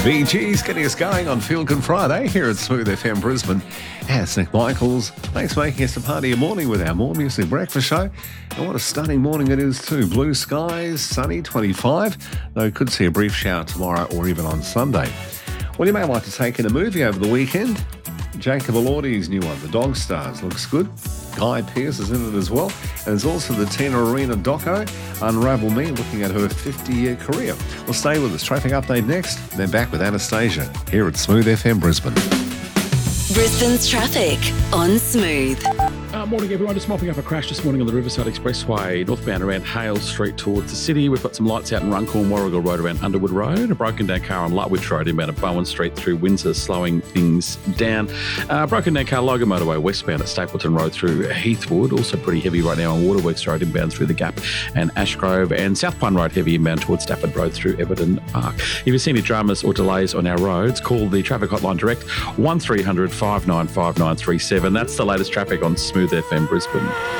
Bee Gees getting us going on Feel Good Friday here at Smooth FM Brisbane. It's Nick Michaels. Thanks for making us a part of your morning with our More Music Breakfast show. And what a stunning morning it is too. Blue skies, sunny, 25. Though could see a brief shower tomorrow or even on Sunday. Well, you may like to take in a movie over the weekend. Jacob Elordi's new one, The Dog Stars, looks good. Guy Pearce is in it as well. And there's also the Tina Arena doco, Unravel Me, looking at her 50-year career. Well, stay with us. Traffic update next, then back with Anastasia here at Smooth FM Brisbane. Brisbane's traffic on Smooth. Morning, everyone. Just mopping up a crash this morning on the Riverside Expressway, northbound around Hale Street towards the city. We've got some lights out in Runcorn, Warrigal Road around Underwood Road. A broken down car on Lutwich Road inbound at Bowen Street through Windsor, slowing things down. Broken down car Logan Motorway westbound at Stapleton Road through Heathwood. Also pretty heavy right now on Waterworks Road inbound through the Gap and Ashgrove. And South Pine Road heavy inbound towards Stafford Road through Everton Park. If you see any dramas or delays on our roads, call the traffic hotline direct 1300 595 937. That's the latest traffic on Smooth FM Brisbane.